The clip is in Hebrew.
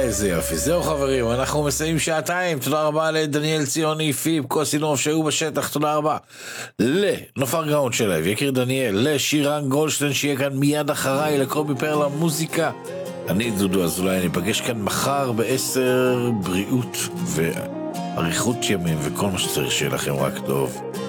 איזה יופי. זהו חברים, אנחנו מסיימים שעתיים. תודה רבה לדניאל ציוני, פיב, קוסינוב שהיו בשטח, תודה רבה לנופר גאון שלהם, יקיר דניאל, לשירן גולדשטיין שיהיה כאן מיד אחריי, לקובי פרלה מוזיקה. אני דודו אזולאי, אני אפגש כאן מחר ב10, בריאות ואריכות ימים וכל מה שצריך שיהיה לכם רק טוב.